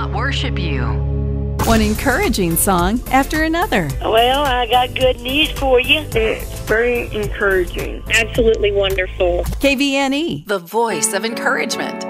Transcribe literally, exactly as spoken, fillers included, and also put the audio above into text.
worship you. One encouraging song after another. Well, I got good news for you. It's very encouraging. Absolutely wonderful. K V N E, The voice of encouragement.